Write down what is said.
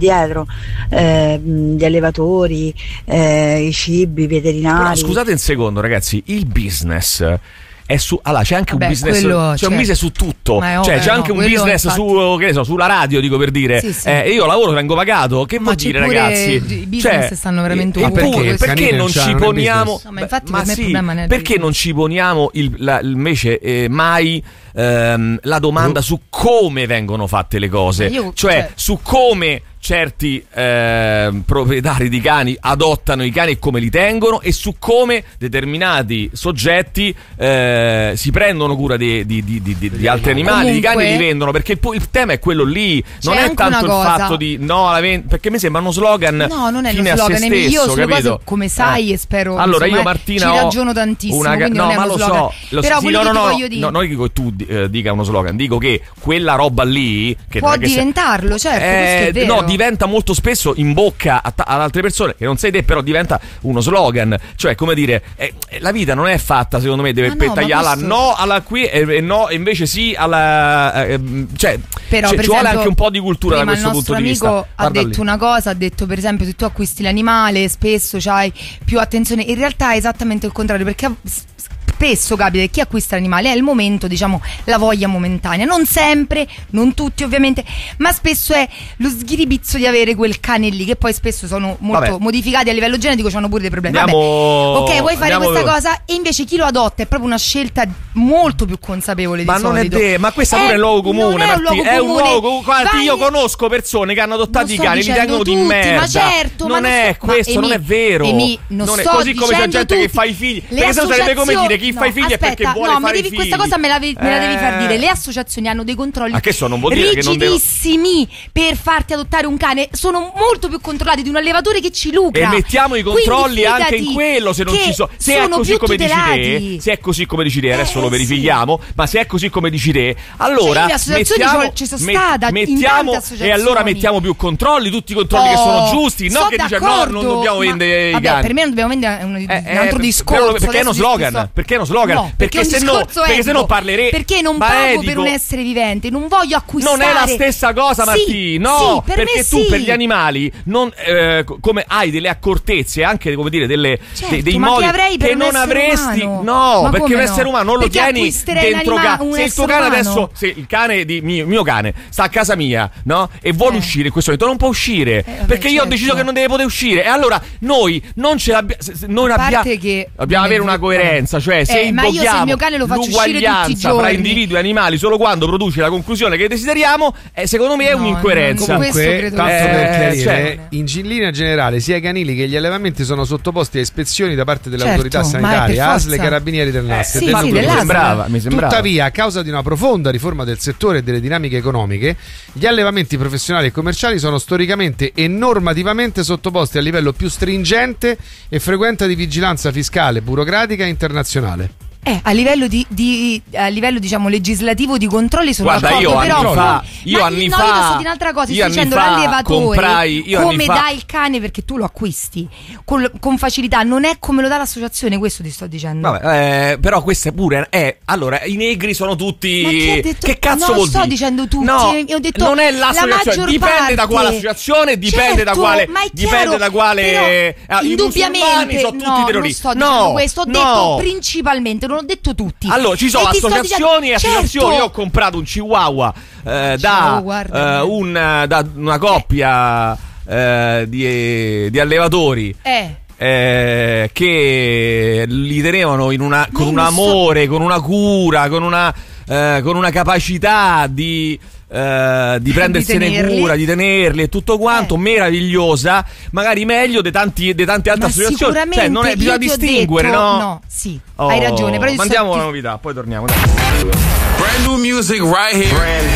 dietro, gli allevatori, i cibi, i veterinari. Però, scusate un secondo ragazzi, il business è su, allora c'è anche un business, c'è un business su tutto, cioè c'è anche un business su, che ne so, sulla radio, dico per dire, sì. Io lavoro, vengo pagato, che vuol dire ragazzi? I business stanno veramente perché non ci poniamo, no, ma infatti per me il problema non è perché non ci poniamo invece mai la domanda su come vengono fatte le cose, cioè su come certi proprietari di cani adottano i cani e come li tengono, e su come determinati soggetti si prendono cura di altri animali. Comunque, di cani, e li vendono, perché il tema è quello lì, non è tanto il fatto di perché mi sembra uno slogan. No, non è fine uno slogan, a se stesso, io sulle capito? cose, come sai, e spero, allora insomma, io Martina ci ragiono tantissimo, quindi no, non è ma uno lo slogan. so, però sì, quello che voglio dire, non dico che tu dica uno slogan, dico che quella roba lì che può diventarlo, certo, questo è vero. No, diventa molto spesso in bocca ad altre persone che non sei te, però diventa uno slogan, cioè come dire, la vita non è fatta, secondo me, deve tagliarla no alla qui e no invece sì alla cioè però, ci vuole anche un po' di cultura da questo punto di vista. Il nostro amico ha detto una cosa, ha detto per esempio se tu acquisti l'animale spesso c'hai più attenzione, in realtà è esattamente il contrario, perché spesso capita che chi acquista l'animale è il momento, diciamo, la voglia momentanea, non sempre, non tutti ovviamente, ma spesso è lo sghiribizzo di avere quel cane lì, che poi spesso sono molto modificati a livello genetico, hanno pure dei problemi. Ok, vuoi fare questa cosa, e invece chi lo adotta è proprio una scelta molto più consapevole di solito. Ma non è vero, ma questo pure è un luogo comune, è un luogo comune. Io conosco persone che hanno adottato i cani, li tengono di merda. Ma certo, non è questo, non è vero. Non è così, come c'è gente che fa i figli, perché se no sarebbe come dire chi fa i figli è perché vuole fare i figli. Questa cosa me la devi far dire. Le associazioni hanno dei controlli rigidissimi per farti adottare un cane, sono molto più controllati di un allevatore che ci lucra. E mettiamo i controlli anche in quello, se non ci sono. Se è così come dici te, adesso lo verifichiamo, ma se è così come dici te, allora mettiamo più controlli, tutti i controlli che sono giusti, non che dice no, non dobbiamo vendere i cani. Per me non dobbiamo vendere un altro discorso, perché è uno slogan, No, perché se no parlerei. Perché non pago per un essere vivente, non voglio acquistare. Non è la stessa cosa, Martì. No, perché tu per gli animali non come hai delle accortezze, anche come dire dei modi che non avresti. No, perché un essere umano non lo tieni dentro casa. Se il tuo cane adesso, se il cane di mio cane sta a casa mia, no? E vuole uscire in questo momento, non può uscire, perché io ho deciso che non deve poter uscire. E allora noi non ce l'abbiamo, dobbiamo avere una coerenza, cioè se ma io se il mio cane lo faccio uscire tutti i giorni fra individui e animali solo quando produce la conclusione che desideriamo, secondo me è un'incoerenza. Comunque, tanto per chiarire, in linea generale sia i canili che gli allevamenti sono sottoposti a ispezioni da parte delle autorità sanitarie, ASL, Carabinieri del NAS. Mi sembrava. Tuttavia, a causa di una profonda riforma del settore e delle dinamiche economiche, gli allevamenti professionali e commerciali sono storicamente e normativamente sottoposti a livello più stringente e frequente di vigilanza fiscale, burocratica e internazionale. A livello diciamo legislativo di controlli sono d'accordo, io anni fa posso dire un'altra cosa, sto dicendo l'allevatore come dà il cane, perché tu lo acquisti con facilità, non è come lo dà l'associazione, questo ti sto dicendo. Però questa pure allora i negri sono tutti, ma chi ha detto? Che cazzo vuol dire? Non sto dicendo tutti, ho detto non è l'associazione, dipende da quale associazione, dipende da quale, indubbiamente sono tutti terroristi. Non sto dicendo questo, ho detto principalmente, non ho detto tutti. Allora ci sono associazioni e associazioni. Io ho comprato un chihuahua da una coppia di allevatori che li tenevano con un amore, con una cura, con una capacità di prendersene cura, di tenerli e tutto quanto, meravigliosa, magari meglio di tante altre associazioni. Cioè, non è, bisogna distinguere, no? Sì, hai ragione. Però mandiamo la novità, poi torniamo. Brand new music right here.